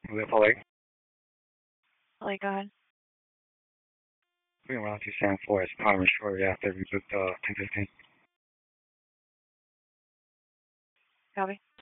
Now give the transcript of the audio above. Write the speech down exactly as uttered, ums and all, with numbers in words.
Hello, Polly. Like, go ahead. We're around two seven four. It's Palmer shortly after we booked uh ten fifteen. Copy.